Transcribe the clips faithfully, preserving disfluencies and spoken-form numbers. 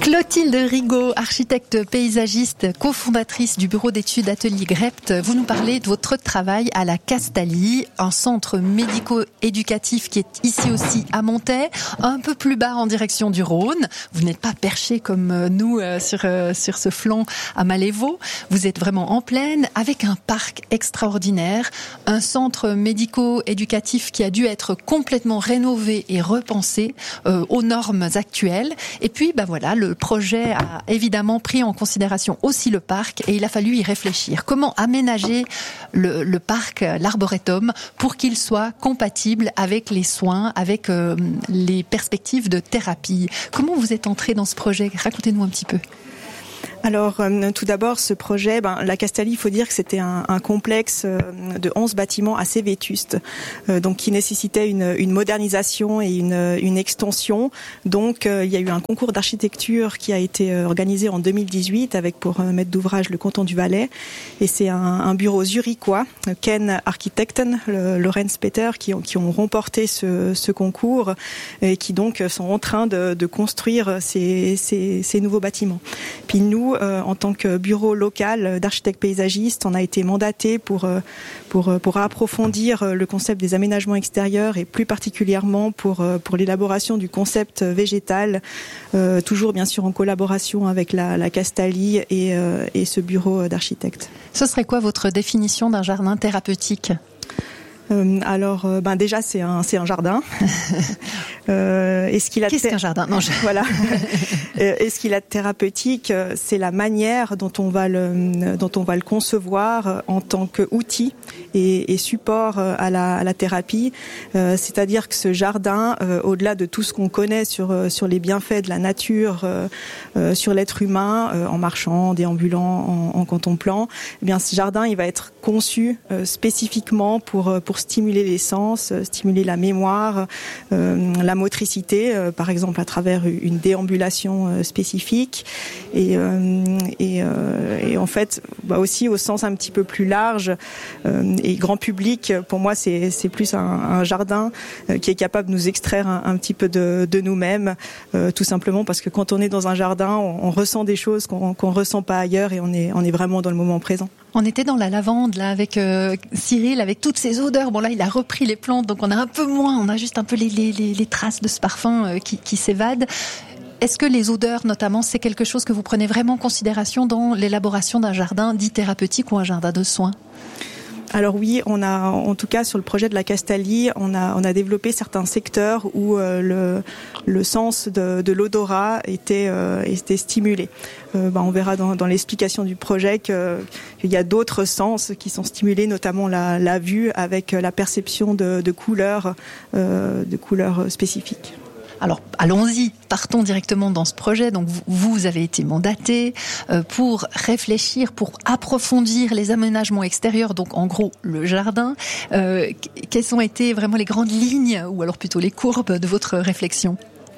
Clotilde Rigaud, architecte paysagiste, cofondatrice du bureau d'études Atelier Grept, vous nous parlez de votre travail à la Castalie, un centre médico-éducatif qui est ici aussi à Montaix, un peu plus bas en direction du Rhône. Vous n'êtes pas perché comme nous sur, sur ce flanc à Malévaux. Vous êtes vraiment en plaine avec un parc extraordinaire, un centre médico-éducatif qui a dû être complètement rénové et repensé euh, aux normes actuelles. Et puis, bah voilà, le projet a évidemment pris en considération aussi le parc et il a fallu y réfléchir. Comment aménager le, le parc, l'arboretum, pour qu'il soit compatible avec les soins, avec euh, les perspectives de thérapie. Comment vous êtes entré dans ce projet ? Racontez-nous un petit peu. Alors, euh, tout d'abord, ce projet, ben, la Castalie, il faut dire que c'était un, un complexe euh, de onze bâtiments assez vétustes, euh, donc qui nécessitait une, une modernisation et une, une extension. Donc, euh, il y a eu un concours d'architecture qui a été euh, organisé en deux mille dix-huit avec pour euh, maître d'ouvrage le canton du Valais. Et c'est un, un bureau zurichois, Ken Architekten, le, Lorenz Peter, qui ont, qui ont remporté ce, ce concours et qui donc sont en train de, de construire ces, ces, ces nouveaux bâtiments. Puis nous, Euh, en tant que bureau local d'architectes paysagistes, on a été mandaté pour, euh, pour, pour approfondir le concept des aménagements extérieurs et plus particulièrement pour, euh, pour l'élaboration du concept végétal, euh, toujours bien sûr en collaboration avec la, la Castalie et, euh, et ce bureau d'architectes. Ce serait quoi votre définition d'un jardin thérapeutique ? Euh, alors, euh, ben déjà, c'est un, c'est un jardin. euh, est-ce qu'il a Qu'est-ce qu'un jardin ? Non, je... Voilà. Est-ce qu'il a de thérapeutique ? C'est la manière dont on va le, dont on va le concevoir en tant qu'outil et, et support à la, à la thérapie. Euh, c'est-à-dire que ce jardin, euh, au-delà de tout ce qu'on connaît sur sur les bienfaits de la nature, euh, euh, sur l'être humain, euh, en marchant, en déambulant, en, en contemplant, eh bien, ce jardin, il va être conçu euh, spécifiquement pour pour stimuler les sens, stimuler la mémoire, euh, la motricité, euh, par exemple à travers une déambulation euh, spécifique, et, euh, et, euh, et en fait, bah aussi au sens un petit peu plus large euh, et grand public. Pour moi, c'est, c'est plus un, un jardin euh, qui est capable de nous extraire un, un petit peu de, de nous-mêmes, euh, tout simplement parce que quand on est dans un jardin, on, on ressent des choses qu'on, qu'on ressent pas ailleurs et on est, on est vraiment dans le moment présent. On était dans la lavande là avec euh, Cyril, avec toutes ces odeurs. Bon là, il a repris les plantes, donc on a un peu moins, on a juste un peu les, les, les, les traces de ce parfum euh, qui, qui s'évadent. Est-ce que les odeurs, notamment, c'est quelque chose que vous prenez vraiment en considération dans l'élaboration d'un jardin dit thérapeutique ou un jardin de soins ? Alors oui, on a, en tout cas sur le projet de la Castalie, on a, on a développé certains secteurs où euh, le, le sens de, de l'odorat était, euh, était stimulé. Euh, bah, on verra dans, dans l'explication du projet que, qu'il y a d'autres sens qui sont stimulés, notamment la, la vue avec la perception de, de couleurs, euh, de couleurs spécifiques. Alors, allons-y, partons directement dans ce projet. Donc, vous, vous avez été mandaté euh, pour réfléchir, pour approfondir les aménagements extérieurs, donc en gros, le jardin. Euh, quelles ont été vraiment les grandes lignes, ou alors plutôt les courbes de votre réflexion ?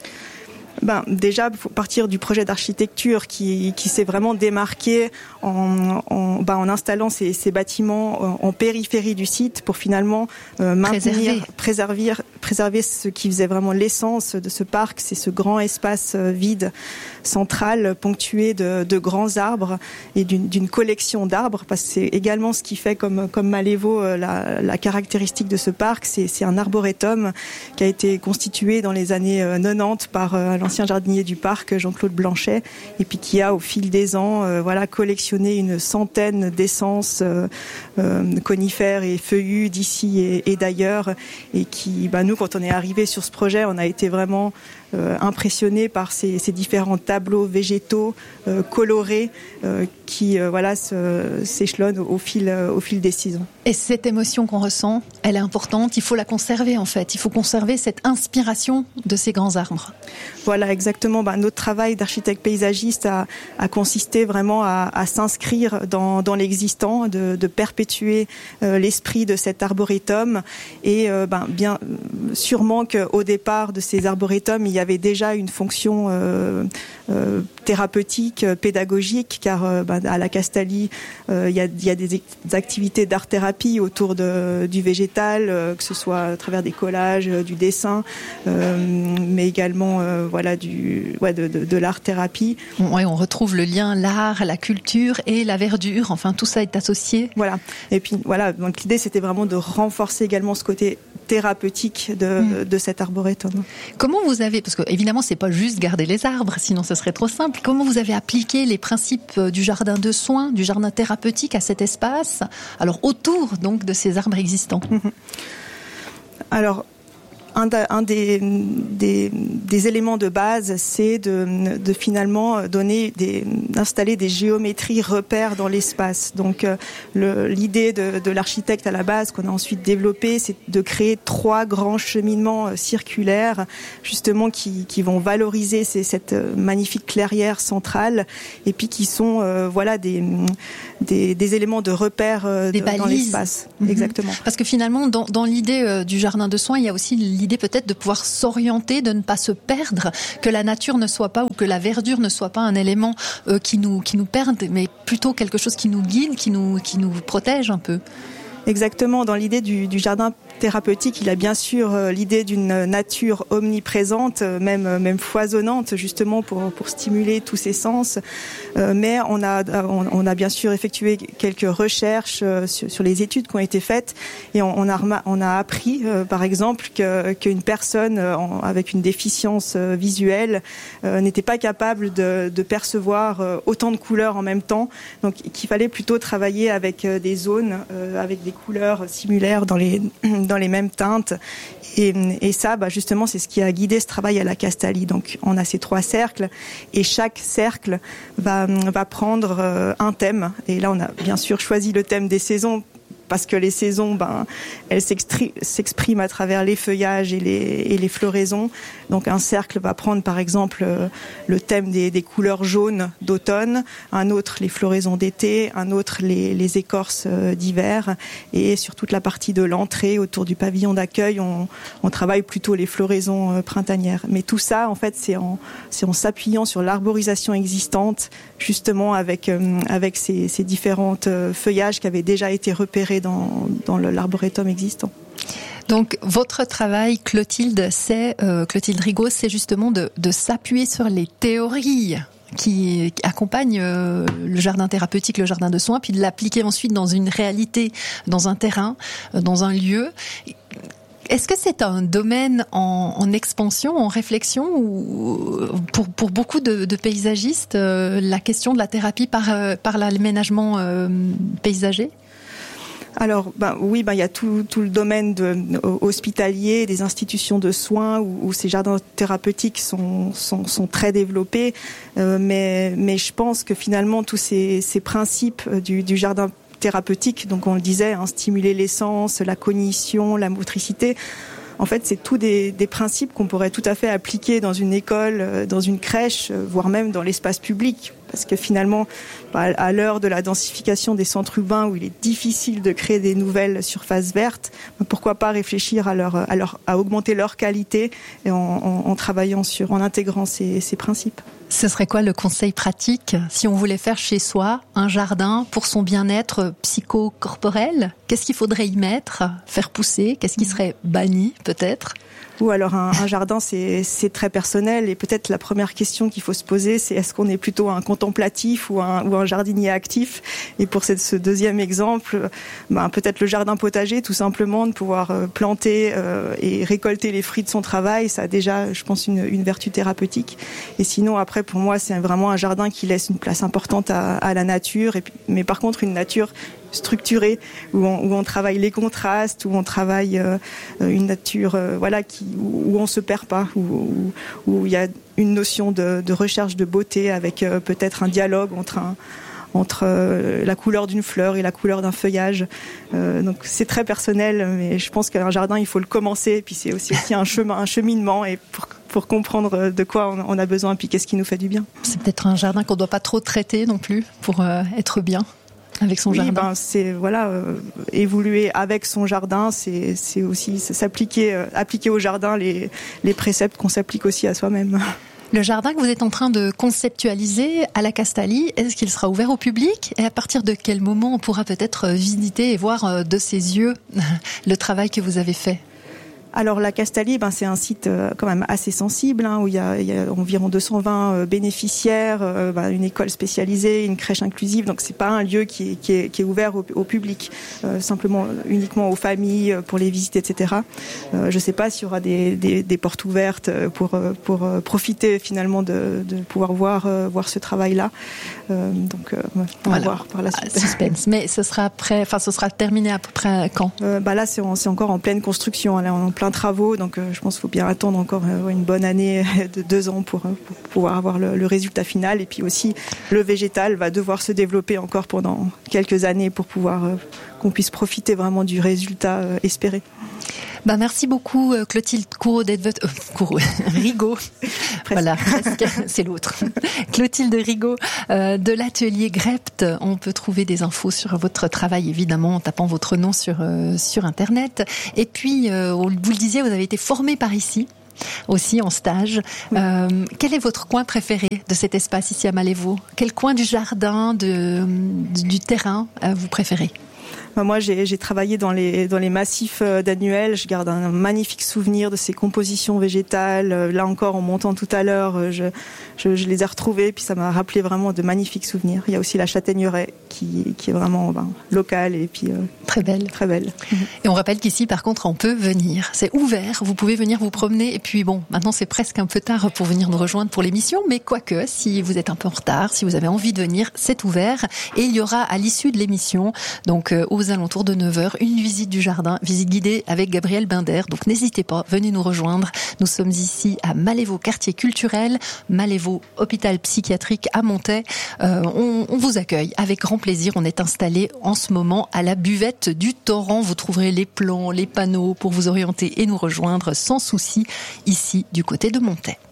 Ben, déjà, il faut partir du projet d'architecture qui, qui s'est vraiment démarqué en, en, ben, en installant ces, ces bâtiments en, en périphérie du site pour finalement euh, maintenir, préserver, préserver ce qui faisait vraiment l'essence de ce parc. C'est ce grand espace vide central ponctué de, de grands arbres et d'une, d'une collection d'arbres, parce que c'est également ce qui fait comme, comme Malévaux la, la caractéristique de ce parc. C'est, c'est un arboretum qui a été constitué dans les années quatre-vingt-dix par euh, l'ancien jardinier du parc, Jean-Claude Blanchet, et puis qui a, au fil des ans, euh, voilà, collectionné une centaine d'essences euh, euh, conifères et feuillus d'ici et, et d'ailleurs, et qui, bah, nous, quand on est arrivé sur ce projet, on a été vraiment euh, impressionnés par ces, ces différents tableaux végétaux euh, colorés euh, qui, euh, voilà, se, s'échelonnent au fil, euh, au fil des saisons. Et cette émotion qu'on ressent, elle est importante, il faut la conserver en fait, il faut conserver cette inspiration de ces grands arbres. Voilà, exactement. Ben, notre travail d'architecte paysagiste a, a consisté vraiment à, à s'inscrire dans, dans l'existant, de, de perpétuer euh, l'esprit de cet arboretum. Et euh, ben, bien sûrement qu'au départ de ces arboretums, il y avait déjà une fonction euh, euh, thérapeutique, pédagogique, car euh, bah, à la Castalie, euh, il y a, il y a des activités d'art-thérapie autour de, du végétal, euh, que ce soit à travers des collages, euh, du dessin, euh, mais également euh, voilà du ouais de, de, de l'art-thérapie. Ouais, on retrouve le lien l'art, la culture et la verdure. Enfin, tout ça est associé. Voilà. Et puis voilà. Donc l'idée, c'était vraiment de renforcer également ce côté thérapeutique de, mmh. de cet arboretum. Comment vous avez, parce que évidemment c'est pas juste garder les arbres, sinon ce serait trop simple. Comment vous avez appliqué les principes du jardin de soins, du jardin thérapeutique à cet espace, alors autour donc de ces arbres existants? Mmh. Alors. Un, un des, des, des éléments de base, c'est de, de finalement donner des, d'installer des géométries repères dans l'espace. Donc, le, l'idée de, de l'architecte à la base, qu'on a ensuite développée, c'est de créer trois grands cheminements circulaires, justement qui, qui vont valoriser ces, cette magnifique clairière centrale, et puis qui sont, euh, voilà, des, des, des éléments de repère euh, des de, balises. Dans l'espace. Mmh. Exactement. Parce que finalement, dans, dans l'idée euh, du jardin de soins, il y a aussi l'idée peut-être de pouvoir s'orienter, de ne pas se perdre, que la nature ne soit pas ou que la verdure ne soit pas un élément euh, qui nous qui nous perde, mais plutôt quelque chose qui nous guide, qui nous qui nous protège un peu. Exactement. Dans l'idée du, du jardin thérapeutique, il a bien sûr euh, l'idée d'une nature omniprésente, euh, même euh, même foisonnante, justement pour pour stimuler tous ses sens. Euh, mais on a on, on a bien sûr effectué quelques recherches euh, sur, sur les études qui ont été faites, et on, on a on a appris, euh, par exemple, que qu'une personne euh, en, avec une déficience euh, visuelle euh, n'était pas capable de, de percevoir euh, autant de couleurs en même temps. Donc, qu'il fallait plutôt travailler avec euh, des zones, euh, avec des couleurs similaires dans les dans les mêmes teintes, et, et ça bah justement c'est ce qui a guidé ce travail à la Castalie. Donc on a ces trois cercles, et chaque cercle va va prendre euh, un thème, et là on a bien sûr choisi le thème des saisons, parce que les saisons, ben, elles s'expriment à travers les feuillages et les, et les floraisons. Donc un cercle va prendre par exemple le thème des, des couleurs jaunes d'automne, un autre les floraisons d'été, un autre les, les écorces d'hiver, et sur toute la partie de l'entrée autour du pavillon d'accueil, on, on travaille plutôt les floraisons printanières. Mais tout ça, en fait, c'est en, c'est en s'appuyant sur l'arborisation existante, justement avec, avec ces, ces différentes feuillages qui avaient déjà été repérés dans, dans l'arboretum existant. Donc votre travail, Clotilde, c'est euh, Clotilde Rigaud, c'est justement de, de s'appuyer sur les théories qui accompagnent euh, le jardin thérapeutique, le jardin de soins, puis de l'appliquer ensuite dans une réalité, dans un terrain, euh, dans un lieu. Est-ce que c'est un domaine en, en expansion, en réflexion, ou pour, pour beaucoup de, de paysagistes, euh, la question de la thérapie par, euh, par l'aménagement euh, paysager ? Alors, ben oui, ben il y a tout, tout le domaine de, hospitalier, des institutions de soins où, où ces jardins thérapeutiques sont, sont, sont très développés, euh, mais, mais je pense que finalement tous ces, ces principes du, du jardin thérapeutique, donc on le disait, hein, stimuler les sens, la cognition, la motricité. En fait, c'est tous des, des principes qu'on pourrait tout à fait appliquer dans une école, dans une crèche, voire même dans l'espace public. Parce que finalement, à l'heure de la densification des centres urbains où il est difficile de créer des nouvelles surfaces vertes, pourquoi pas réfléchir à, leur, à, leur, à augmenter leur qualité et en, en, en travaillant sur, en intégrant ces, ces principes. Ce serait quoi le conseil pratique si on voulait faire chez soi un jardin pour son bien-être psychocorporel? Qu'est-ce qu'il faudrait y mettre, faire pousser? Qu'est-ce qui serait banni peut-être? Ou alors un, un jardin, c'est, c'est très personnel, et peut-être la première question qu'il faut se poser, c'est est-ce qu'on est plutôt un contemplatif ou un, ou un jardinier actif? Et pour cette, ce deuxième exemple, ben, peut-être le jardin potager, tout simplement, de pouvoir planter euh, et récolter les fruits de son travail, ça a déjà, je pense, une, une vertu thérapeutique. Et sinon, après, pour moi, c'est vraiment un jardin qui laisse une place importante à, à la nature, et puis, mais par contre, une nature structurée, où on, où on travaille les contrastes, où on travaille euh, une nature euh, voilà, qui, où, où on se perd pas, où, où, où il y a une notion de, de recherche de beauté avec euh, peut-être un dialogue entre, un, entre euh, la couleur d'une fleur et la couleur d'un feuillage. Euh, donc c'est très personnel, mais je pense qu'un jardin, il faut le commencer, et puis c'est aussi, aussi un, chemin, un cheminement, et pour pour comprendre de quoi on a besoin, puis qu'est-ce qui nous fait du bien. C'est peut-être un jardin qu'on ne doit pas trop traiter non plus pour euh, être bien. Avec son oui, jardin. Ben, c'est voilà, euh, évoluer avec son jardin, c'est, c'est aussi s'appliquer, euh, appliquer au jardin les, les préceptes qu'on s'applique aussi à soi-même. Le jardin que vous êtes en train de conceptualiser à la Castalie, est-ce qu'il sera ouvert au public? Et à partir de quel moment on pourra peut-être visiter et voir de ses yeux le travail que vous avez fait? Alors la Castalie, ben, c'est un site euh, quand même assez sensible, hein, où il y, a, il y a environ deux cent vingt euh, bénéficiaires, euh, ben, une école spécialisée, une crèche inclusive. Donc c'est pas un lieu qui est, qui est, qui est ouvert au, au public, euh, simplement uniquement aux familles pour les visites, et cetera. Euh, je sais pas s'il y aura des, des, des portes ouvertes pour pour profiter finalement de, de pouvoir voir euh, voir ce travail-là. Euh, donc euh, on voilà. va voir par la suite. Suspense. Mais ce sera après, enfin ce sera terminé à peu près quand? euh, ben Là c'est, en, c'est encore en pleine construction. Là on est en plein travaux, donc euh, je pense qu'il faut bien attendre encore euh, une bonne année de deux ans pour, pour pouvoir avoir le, le résultat final. Et puis aussi, le végétal va devoir se développer encore pendant quelques années pour pouvoir euh, qu'on puisse profiter vraiment du résultat euh, espéré. Bah merci beaucoup Clotilde Courreau d'être votre... Euh, Courreau, Rigaud. Voilà, presque, c'est l'autre. Clotilde Rigaud euh, de l'atelier Grept. On peut trouver des infos sur votre travail, évidemment, en tapant votre nom sur, euh, sur Internet. Et puis, euh, vous le disiez, vous avez été formée par ici, aussi en stage. Oui. Euh, quel est votre coin préféré de cet espace ici à Malévo? Quel coin du jardin, de, du terrain euh, vous préférez? Moi, j'ai, j'ai travaillé dans les, dans les massifs d'Annuel. Je garde un magnifique souvenir de ces compositions végétales. Là encore, en montant tout à l'heure, je, je, je les ai retrouvées. Puis ça m'a rappelé vraiment de magnifiques souvenirs. Il y a aussi la châtaigneraie qui, qui est vraiment ben, locale et puis euh, très belle. Très belle. Et on rappelle qu'ici, par contre, on peut venir. C'est ouvert. Vous pouvez venir vous promener. Et puis bon, maintenant, c'est presque un peu tard pour venir nous rejoindre pour l'émission. Mais quoique, si vous êtes un peu en retard, si vous avez envie de venir, c'est ouvert. Et il y aura à l'issue de l'émission, donc euh, aux alentours de neuf heures, une visite du jardin, visite guidée avec Gabriel Binder. Donc n'hésitez pas, venez nous rejoindre. Nous sommes ici à Malévo, quartier culturel, Malévo, hôpital psychiatrique à Montaix. Euh, on, on vous accueille avec grand plaisir. On est installé en ce moment à la buvette du Torrent. Vous trouverez les plans, les panneaux pour vous orienter et nous rejoindre sans souci ici du côté de Montaix.